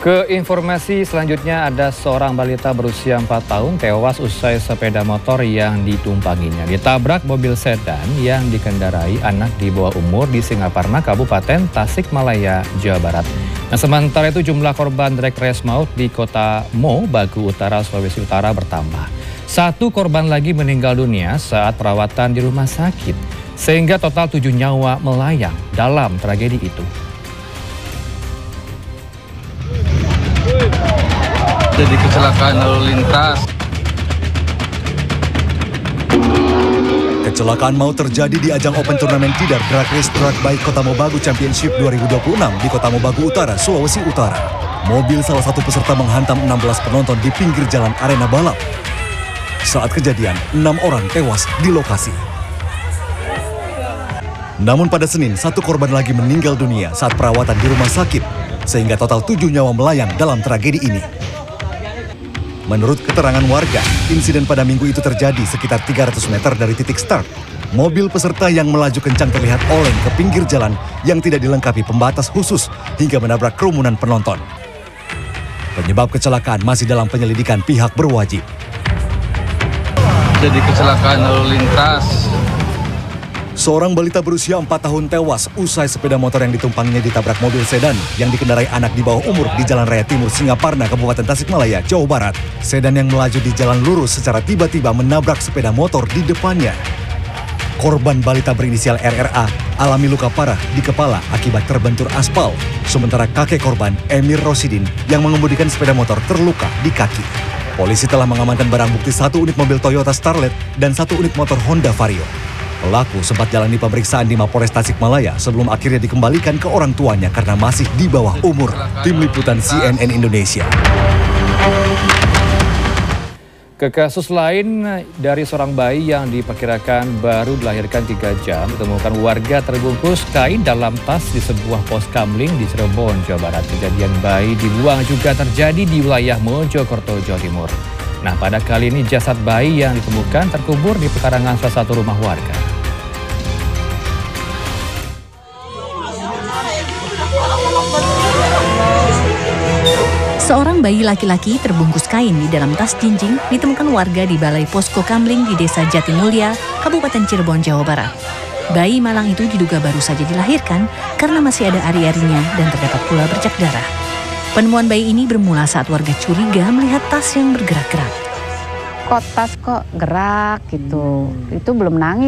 Ke informasi selanjutnya, ada seorang balita berusia 4 tahun tewas usai sepeda motor yang ditumpanginya ditabrak mobil sedan yang dikendarai anak di bawah umur di Singaparna, Kabupaten Tasikmalaya, Jawa Barat. Nah, sementara itu jumlah korban direct race maut di kota Mo, Bagu Utara, Sulawesi Utara bertambah. 1 korban lagi meninggal dunia saat perawatan di rumah sakit, sehingga total 7 nyawa melayang dalam tragedi itu. Jadi kecelakaan lalu lintas. Kecelakaan maut terjadi di ajang Open Turnamen Tidar Drag Race Drag Bike Kota Mobagu Championship 2026 di Kota Mobagu Utara, Sulawesi Utara. Mobil salah satu peserta menghantam 16 penonton di pinggir jalan arena balap. Saat kejadian, 6 orang tewas di lokasi. Namun pada Senin, 1 korban lagi meninggal dunia saat perawatan di rumah sakit, sehingga total 7 nyawa melayang dalam tragedi ini. Menurut keterangan warga, insiden pada minggu itu terjadi sekitar 300 meter dari titik start. Mobil peserta yang melaju kencang terlihat oleng ke pinggir jalan yang tidak dilengkapi pembatas khusus hingga menabrak kerumunan penonton. Penyebab kecelakaan masih dalam penyelidikan pihak berwajib. Jadi kecelakaan lalu lintas. Seorang balita berusia 4 tahun tewas usai sepeda motor yang ditumpanginya ditabrak mobil sedan yang dikendarai anak di bawah umur di Jalan Raya Timur Singaparna, Kabupaten Tasikmalaya, Jawa Barat. Sedan yang melaju di jalan lurus secara tiba-tiba menabrak sepeda motor di depannya. Korban balita berinisial RRA alami luka parah di kepala akibat terbentur aspal. Sementara kakek korban, Emir Rosidin, yang mengemudikan sepeda motor terluka di kaki. Polisi telah mengamankan barang bukti 1 unit mobil Toyota Starlet dan 1 unit motor Honda Vario. Pelaku sempat jalani pemeriksaan di Mapores Tasikmalaya sebelum akhirnya dikembalikan ke orang tuanya karena masih di bawah umur. Tim Liputan CNN Indonesia. Ke kasus lain, dari seorang bayi yang diperkirakan baru dilahirkan 3 jam, ditemukan warga terbungkus kain dalam tas di sebuah pos kamling di Cirebon, Jawa Barat. Kejadian bayi dibuang juga terjadi di wilayah Mojokerto, Jawa Timur. Nah, pada kali ini jasad bayi yang ditemukan terkubur di pekarangan salah satu rumah warga. Seorang bayi laki-laki terbungkus kain di dalam tas jinjing ditemukan warga di Balai Posko Kamling di Desa Jatimulya, Kabupaten Cirebon, Jawa Barat. Bayi malang itu diduga baru saja dilahirkan karena masih ada ari-arinya dan terdapat pula bercak darah. Penemuan bayi ini bermula saat warga curiga melihat tas yang bergerak-gerak. Kok tas kok gerak gitu, itu belum nangis.